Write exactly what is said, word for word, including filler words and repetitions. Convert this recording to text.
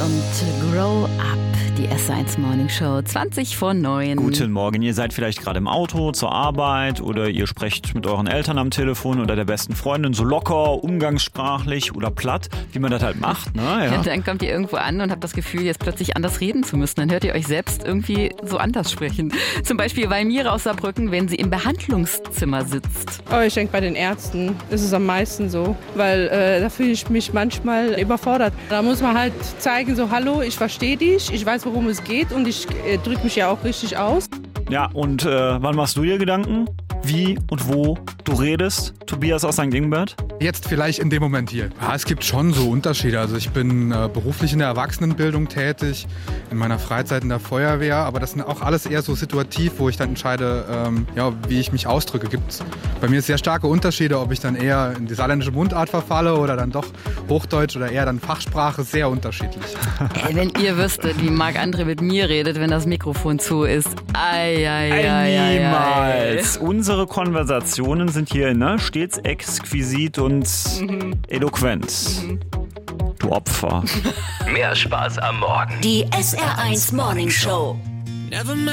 kommt Grow Up, die S eins Morning Show, zwanzig vor neun. Guten Morgen, ihr seid vielleicht gerade im Auto, zur Arbeit oder ihr sprecht mit euren Eltern am Telefon oder der besten Freundin so locker, umgangssprachlich oder platt, wie man das halt macht. Ne? Ja. Ja, dann kommt ihr irgendwo an und habt das Gefühl, jetzt plötzlich anders reden zu müssen. Dann hört ihr euch selbst irgendwie so anders sprechen. Zum Beispiel Valmira aus Saarbrücken, wenn sie im Behandlungszimmer sitzt. Oh, ich denke, bei den Ärzten ist es am meisten so, weil äh, da fühle ich mich manchmal überfordert. Da muss man halt zeigen, so hallo, ich verstehe dich, ich weiß, worum es geht und ich äh, drücke mich ja auch richtig aus. Ja, und äh, wann machst du dir Gedanken, wie und wo du redest? Tobias aus Sankt Ingbert? Jetzt vielleicht in dem Moment hier. Ja, es gibt schon so Unterschiede. Also ich bin äh, beruflich in der Erwachsenenbildung tätig, in meiner Freizeit in der Feuerwehr, aber das sind auch alles eher so situativ, wo ich dann entscheide, ähm, ja, wie ich mich ausdrücke. Gibt's bei mir sehr starke Unterschiede, ob ich dann eher in die saarländische Mundart verfalle oder dann doch Hochdeutsch oder eher dann Fachsprache, sehr unterschiedlich. Ey, wenn ihr wüsstet, wie Marc-André mit mir redet, wenn das Mikrofon zu ist. Ei, ei, ei, ei, ei, Niemals. Unsere Konversationen sind hier ne, stets exquisit und mhm. eloquent. Mhm. Du Opfer. Mehr Spaß am Morgen. Die S R eins Morning Show.